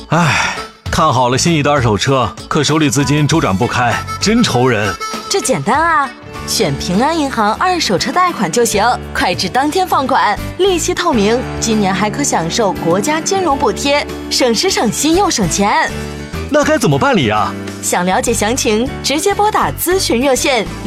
唉，看好了心仪的二手车，可手里资金周转不开，真愁人。 这简单啊，选平安银行二手车贷款就行，快至当天放款，利息透明，今年还可享受国家金融补贴，省时省心又省钱。 那该怎么办理啊？ 想了解详情，直接拨打咨询热线